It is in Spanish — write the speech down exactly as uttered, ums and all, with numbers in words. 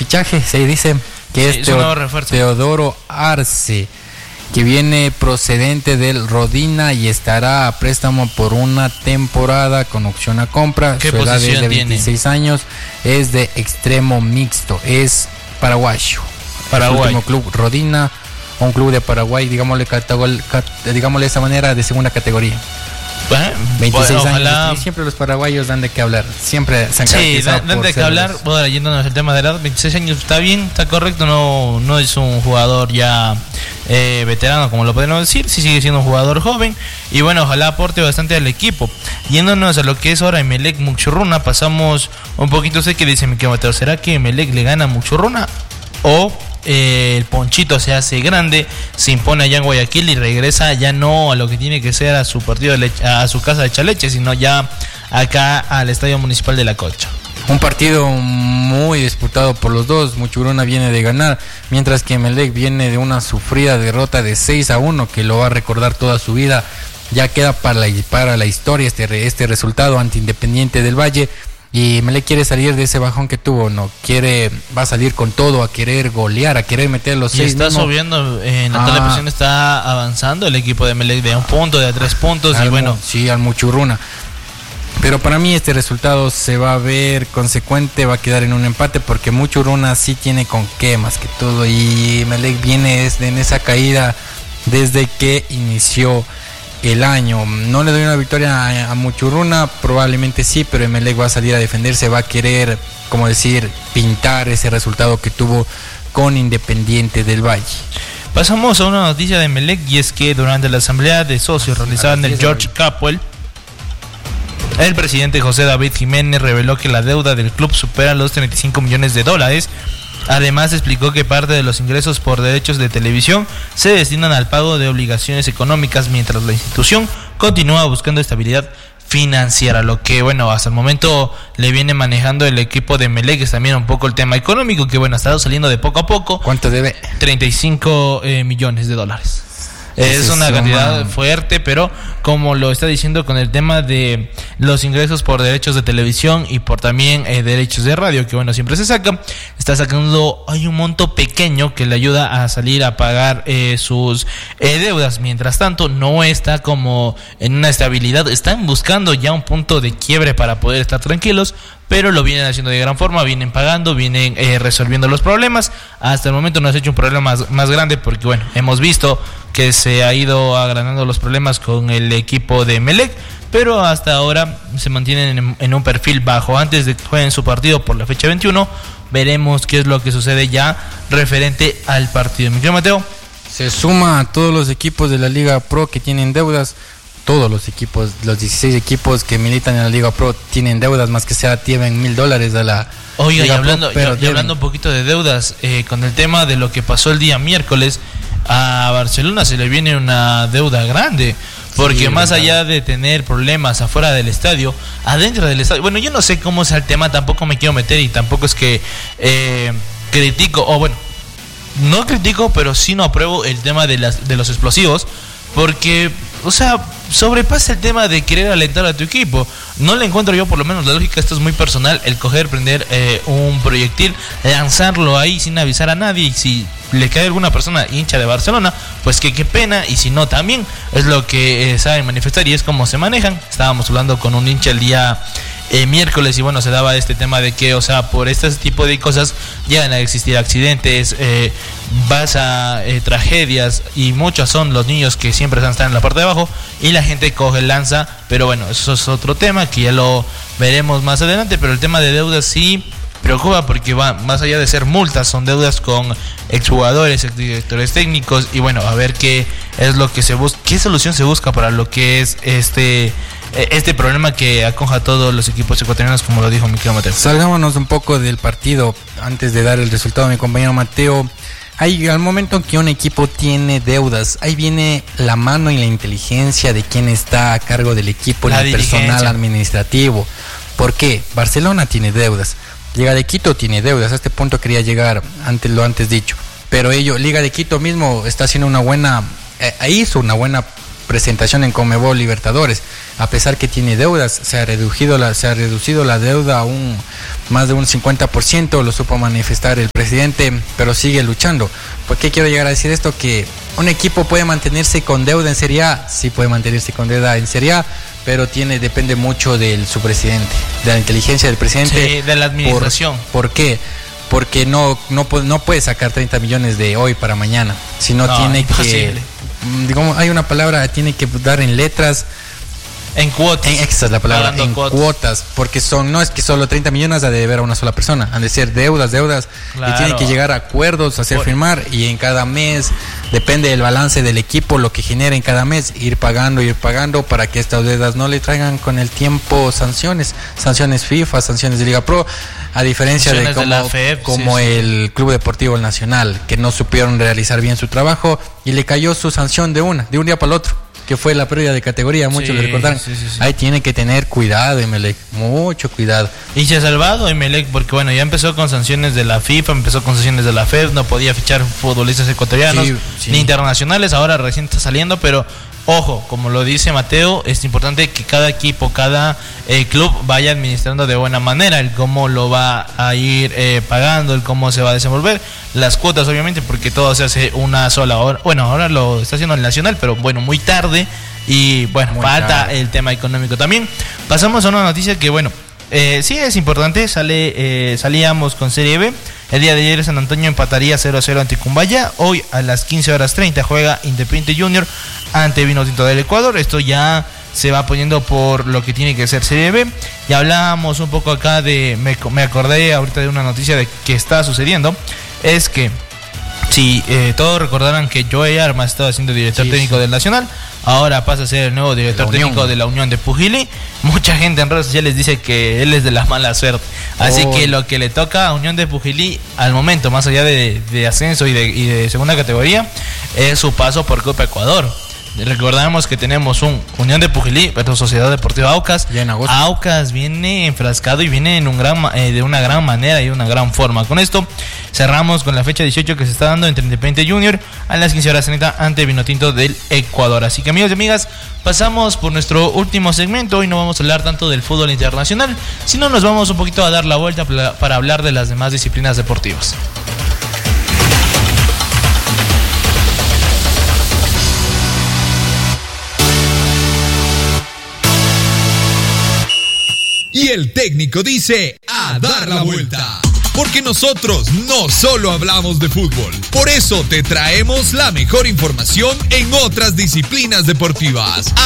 fichaje, se dice que Sí, es, es un Teo- nuevo refuerzo. Teodoro Arce, que viene procedente del Rodina y estará a préstamo por una temporada con opción a compra. ¿Qué Su edad es posición de tiene? veintiséis años, es de extremo mixto, es paraguayo. Paraguay. Su último club, Rodina, un club de Paraguay, digámosle, categor- cat- digámosle de esa manera, de segunda categoría. Bueno, veintiséis bueno, años, ojalá- y siempre los paraguayos dan de qué hablar, siempre se han Sí, caracterizado dan, dan por de qué ser hablar. los- Bueno, yéndonos al tema de edad, veintiséis años está bien, está correcto, no, no es un jugador ya eh, veterano, como lo podemos decir, sí sigue siendo un jugador joven y bueno, ojalá aporte bastante al equipo. Yéndonos a lo que es ahora Emelec Muchurruna, pasamos un poquito, sé que dice Miquel Mateo, ¿será que Emelec le gana a Muchurruna o eh, el Ponchito se hace grande, se impone allá en Guayaquil y regresa ya no a lo que tiene que ser a su partido de leche, a su casa de Chaleche, sino ya acá al Estadio Municipal de La Cocha? Un partido muy disputado por los dos. Muchurruna viene de ganar, mientras que Emelec viene de una sufrida derrota de seis a uno que lo va a recordar toda su vida. Ya queda para la, para la historia este, re- este resultado ante Independiente del Valle. Y Emelec quiere salir de ese bajón que tuvo, no quiere, va a salir con todo, a querer golear, a querer meter los Y seis. está mismo. subiendo, en la Ah. tabla de posición está avanzando el equipo de Emelec de un punto, de a tres puntos Al y mu- bueno, sí, al Muchurruna. Pero para mí este resultado se va a ver consecuente, va a quedar en un empate porque Muchurruna sí tiene con qué más que todo y Emelec viene es- en esa caída desde que inició el año. No le doy una victoria a, a Muchurruna, probablemente sí, pero Emelec va a salir a defenderse, va a querer, como decir, pintar ese resultado que tuvo con Independiente del Valle. pasamos a una noticia de Emelec y es que durante la asamblea de socios realizada en el George Capwell, el presidente José David Jiménez reveló que la deuda del club supera los treinta y cinco millones de dólares. Además explicó que parte de los ingresos por derechos de televisión se destinan al pago de obligaciones económicas mientras la institución continúa buscando estabilidad financiera, lo que bueno, hasta el momento le viene manejando el equipo de Emelec, es también un poco el tema económico que bueno, ha estado saliendo de poco a poco. ¿Cuánto debe? treinta y cinco eh, millones de dólares. Es Ese una suma- cantidad fuerte, pero como lo está diciendo con el tema de los ingresos por derechos de televisión y por también eh, derechos de radio, que bueno, siempre se saca, está sacando, hay un monto pequeño que le ayuda a salir a pagar eh, sus eh, deudas. Mientras tanto, no está como en una estabilidad, están buscando ya un punto de quiebre para poder estar tranquilos, pero lo vienen haciendo de gran forma, vienen pagando, vienen eh, resolviendo los problemas. Hasta el momento no se ha hecho un problema más, más grande porque bueno, hemos visto que se ha ido agranando los problemas con el equipo de Emelec, pero hasta ahora se mantienen en, en un perfil bajo. Antes de que jueguen su partido por la fecha veintiuno, veremos qué es lo que sucede ya referente al partido. Miguel Mateo. Se suma a todos los equipos de la Liga Pro que tienen deudas. Todos los equipos, los dieciséis equipos que militan en la Liga Pro tienen deudas, más que sea tienen mil dólares a la Oiga, y Liga hablando, Pro, pero y, y hablando un poquito de deudas, eh, con el tema de lo que pasó el día miércoles, a Barcelona se le viene una deuda grande, porque Sí, más verdad. allá de tener problemas afuera del estadio, adentro del estadio, bueno, yo no sé cómo es el tema, tampoco me quiero meter y tampoco es que eh, critico, o bueno, no critico, pero sí no apruebo el tema de, las, de los explosivos, porque, o sea, sobrepasa el tema de querer alentar a tu equipo. No le encuentro yo por lo menos la lógica, esto es muy personal, el coger, prender eh, un proyectil, lanzarlo ahí sin avisar a nadie, y si le cae alguna persona hincha de Barcelona, pues que qué pena, y si no también, es lo que eh, saben manifestar y es como se manejan. Estábamos hablando con un hincha el día eh, miércoles y bueno, se daba este tema de que, o sea, por este tipo de cosas llegan a existir accidentes, eh, vas a eh, tragedias, y muchos son los niños que siempre están en la parte de abajo y la gente coge, lanza, pero bueno, eso es otro tema que ya lo veremos más adelante. Pero el tema de deudas sí preocupa porque va más allá de ser multas, son deudas con exjugadores, exdirectores técnicos, y bueno, a ver qué es lo que se busca, qué solución se busca para lo que es este este problema que acoja a todos los equipos ecuatorianos, como lo dijo mi querido Mateo. Salgámonos un poco del partido antes de dar el resultado a mi compañero Mateo. Hay, al momento que un equipo tiene deudas, ahí viene la mano y la inteligencia de quien está a cargo del equipo, La el personal dirigencia. administrativo. ¿Por qué? Barcelona tiene deudas, Liga de Quito tiene deudas, a este punto quería llegar antes lo antes dicho, pero ello, Liga de Quito mismo está haciendo una buena, eh, hizo una buena presentación en Conmebol Libertadores. a pesar que tiene deudas, se ha reducido la, se ha reducido la deuda a un más de un cincuenta por ciento, lo supo manifestar el presidente, pero sigue luchando. ¿Por qué quiero llegar a decir esto? Que un equipo puede mantenerse con deuda en Serie A, sí puede mantenerse con deuda en Serie A, pero tiene depende mucho de su presidente, de la inteligencia del presidente. Sí, de la administración. ¿Por, ¿por qué? Porque no, no, no puede sacar treinta millones de hoy para mañana, sino no, tiene imposible. que, digamos, hay una palabra, tiene que dar en letras. En cuotas. En, esa es la palabra, en cuotas. cuotas, porque son, no es que solo treinta millones ha de deber a una sola persona, han de ser deudas, deudas, claro. Y tienen que llegar a acuerdos, hacer Por... firmar, y en cada mes, depende del balance del equipo, lo que genera en cada mes, ir pagando, ir pagando, para que estas deudas no le traigan con el tiempo sanciones, sanciones FIFA, sanciones de Liga Pro, a diferencia sanciones de como, de la F E P, como sí, el sí. Club Deportivo El Nacional, que no supieron realizar bien su trabajo, y le cayó su sanción de una, de un día para el otro, que fue la pérdida de categoría, muchos sí, le recordaron. Sí, sí, sí. Ahí tiene que tener cuidado Emelec, mucho cuidado. Y se ha salvado Emelec porque bueno, ya empezó con sanciones de la FIFA, empezó con sanciones de la F E D, no podía fichar futbolistas ecuatorianos sí, sí. ni internacionales, ahora recién está saliendo, pero ojo, como lo dice Mateo, es importante que cada equipo, cada eh, club vaya administrando de buena manera el cómo lo va a ir eh, pagando, el cómo se va a desenvolver, las cuotas obviamente, porque todo se hace una sola hora. Bueno, ahora lo está haciendo el Nacional, pero bueno, muy tarde y bueno, muy falta tarde. El tema económico también. Pasamos a una noticia que bueno, eh, sí es importante, sale eh, salíamos con Serie B. El día de ayer San Antonio empataría cero a cero ante Cumbaya. Hoy a las quince horas treinta juega Independiente Junior ante Vinotinto del Ecuador. Esto ya se va poniendo por lo que tiene que ser Serie B. Y hablábamos un poco acá de... Me, me acordé ahorita de una noticia de que está sucediendo. Es que si eh, todos recordarán que Joey Armas estaba siendo director sí, técnico sí. del Nacional, ahora pasa a ser el nuevo director de técnico de la Unión de Pujilí. Mucha gente en redes sociales dice que él es de la mala suerte. Así oh. que lo que le toca a Unión de Pujilí al momento, más allá de, de ascenso y de, y de segunda categoría, es su paso por Copa Ecuador. Recordamos que tenemos un Unión de Pujilí versus Sociedad Deportiva Aucas. Aucas viene enfrascado y viene en un gran, eh, de una gran manera y de una gran forma. Con esto cerramos con la fecha dieciocho que se está dando entre Independiente Junior a las quince horas treinta ante Vinotinto del Ecuador. Así que amigos y amigas, pasamos por nuestro último segmento. Hoy no vamos a hablar tanto del fútbol internacional, sino nos vamos un poquito a dar la vuelta para hablar de las demás disciplinas deportivas. Y el técnico dice a dar la vuelta. Porque nosotros no solo hablamos de fútbol, por eso te traemos la mejor información en otras disciplinas deportivas.